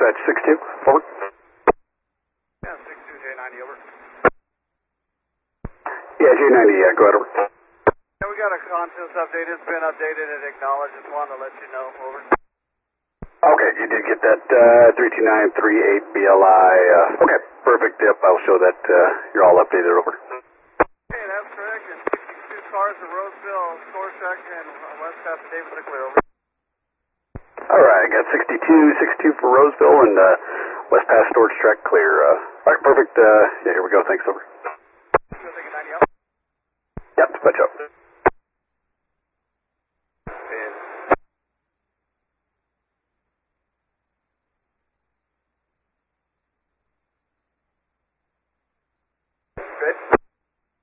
dispatch 62, forward. Yeah, 62 J90, over. Yeah, J90, go ahead, over. Yeah, we got a contents update. It's been updated and acknowledged. Just wanted to let you know, over. Okay, you did get that 32938 BLI. Okay, perfect. Yep, I'll show that you're all updated, over. Okay, that's correct. And 62 cars at Roseville, Storage Track, and West Pass Davis are clear, over. All right, I got 62 for Roseville and West Pass Storage Track clear. All right, perfect. Yeah, here we go. Thanks, over. Take a 90 out. Yep, dispatch up.